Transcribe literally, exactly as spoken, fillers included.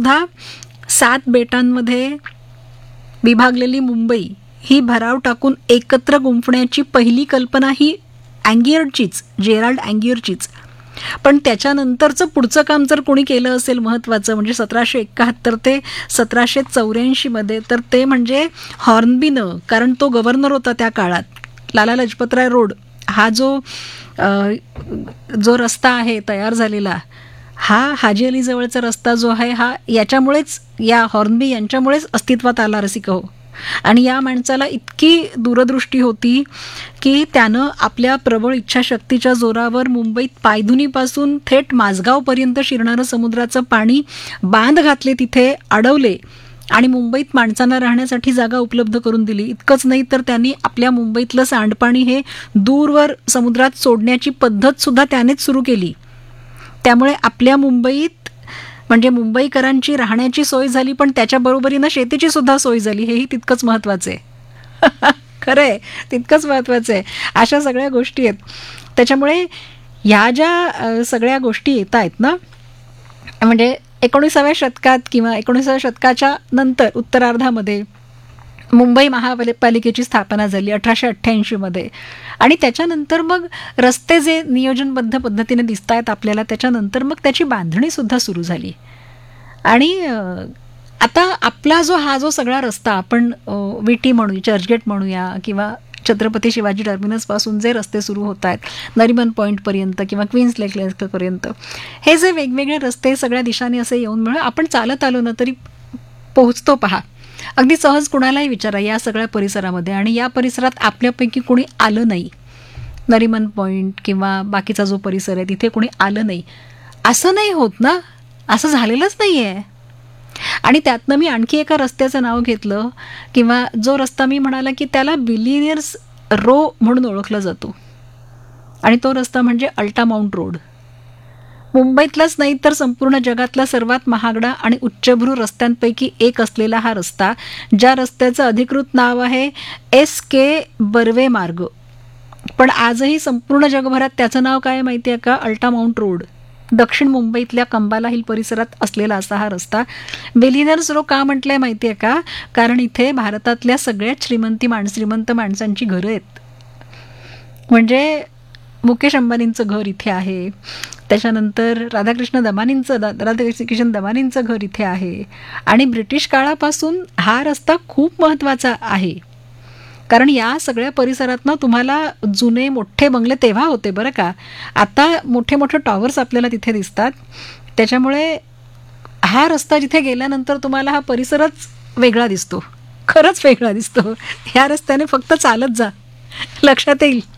सुद्धा सात बेटांमध्ये विभागलेली मुंबई ही भराव टाकून एकत्र गुंफण्याची पहिली कल्पना ही अँगियरचीच, जेराल्ड अँगियरचीच. पण त्याच्यानंतरचं पुढचं काम जर कोणी केलं असेल महत्त्वाचं, म्हणजे सतराशे एकाहत्तर ते सतराशे चौऱ्याऐंशीमध्ये, तर ते म्हणजे हॉर्नबीनं. कारण तो गव्हर्नर होता त्या काळात. लाला लजपतराय रोड हा जो जो रस्ता आहे तयार झालेला, हा हाजी अली जवळचा रस्ता जो आहे, हा याच्यामुळेच, या हॉर्नबी यांच्यामुळेच अस्तित्वात आला रसिक हो. आणि या माणसाला इतकी दूरदृष्टी होती की त्यानं आपल्या प्रबळ इच्छाशक्तीच्या जोरावर मुंबईत पायधुनीपासून थेट माझगावपर्यंत शिरणारं समुद्राचं पाणी बांध घातले, तिथे अडवले आणि मुंबईत माणसांना राहण्यासाठी जागा उपलब्ध करून दिली. इतकंच नाही तर त्यांनी आपल्या मुंबईतलं सांडपाणी हे दूरवर समुद्रात सोडण्याची पद्धत सुद्धा त्यानेच सुरू केली. त्यामुळे आपल्या मुंबईत म्हणजे मुंबईकरांची राहण्याची सोय झाली, पण त्याच्या बरोबरीनं शेतीची सुद्धा सोय झाली. हेही तितकंच महत्त्वाचं आहे. खरं आहे, तितकंच महत्त्वाचं आहे. अशा सगळ्या गोष्टी आहेत. त्याच्यामुळे ह्या ज्या सगळ्या गोष्टी येत आहेत ना, म्हणजे एकोणीसाव्या शतकात किंवा एकोणीसाव्या शतकाच्या नंतर उत्तरार्धामध्ये मुंबई महापालिकेची स्थापना झाली अठराशे अठ्ठ्याऐंशीमध्ये. आणि त्याच्यानंतर मग रस्ते जे नियोजनबद्ध पद्धतीने दिसत आहेत आपल्याला, त्याच्यानंतर मग त्याची बांधणीसुद्धा सुरू झाली. आणि आता आपला जो हा जो सगळा रस्ता आपण विटी म्हणू, चर्चगेट म्हणूया, किंवा छत्रपती शिवाजी टर्मिनसपासून जे रस्ते सुरू होत आहेत नरिमन पॉईंटपर्यंत किंवा क्वीन्स लेक लेकपर्यंत, हे जे वेगवेगळे रस्ते सगळ्या दिशांनी असे येऊन मिळून आपण चालत आलो ना तरी पोहोचतो. पहा, अगदी सहज कुणालाही विचारा या सगळ्या परिसरामध्ये, आणि या परिसरात आपल्यापैकी कोणी आलं नाही, नरिमन पॉईंट किंवा बाकीचा जो परिसर आहे तिथे कोणी आलं नाही, असं नाही होत ना, असं झालेलंच नाही आहे. आणि त्यातनं मी आणखी एका रस्त्याचं नाव घेतलं, किंवा जो रस्ता मी म्हणाला की त्याला बिलियनियर्स रो म्हणून ओळखला जातो, आणि तो रस्ता म्हणजे अल्टा माउंट रोड. मुंबईतलाच नाही तर संपूर्ण जगातला सर्वात महागडा आणि उच्चभ्रू रस्त्यांपैकी एक असलेला हा रस्ता, ज्या रस्त्याचं अधिकृत नाव आहे एस के बर्वे मार्ग, पण आजही संपूर्ण जगभरात त्याचं नाव काय माहिती आहे का? अल्टा माउंट रोड. दक्षिण मुंबईतल्या कंबाला हिल परिसरात असलेला असा हा रस्ता. बिलियनर्स रो का म्हटलंय माहिती आहे का? कारण इथे भारतातल्या सगळ्यात श्रीमंती माण श्रीमंत माणसांची घरं आहेत. म्हणजे मुकेश अंबानींचं घर इथे आहे, त्याच्यानंतर राधाकृष्ण दमानींचं राधाकृष्ण दमानींचं घर इथे आहे. आणि ब्रिटिश काळापासून हा रस्ता खूप महत्त्वाचा आहे, कारण या सगळ्या परिसरात ना तुम्हाला जुने मोठे बंगले तेव्हा होते बरं का, आता मोठे मोठे टॉवर्स आपल्याला तिथे दिसतात. त्याच्यामुळे हा रस्ता जिथे गेल्यानंतर तुम्हाला हा परिसरच वेगळा दिसतो, खरंच वेगळा दिसतो. ह्या रस्त्याने फक्त चालत जा, लक्षात येईल.